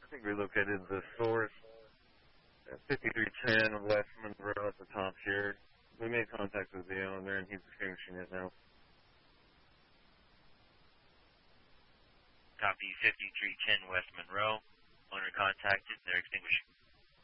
think we located the source at 5310 West Monroe at the top here. We made contact with the owner, and he's extinguishing it now. Copy 5310 West Monroe. Owner contacted. They're extinguishing.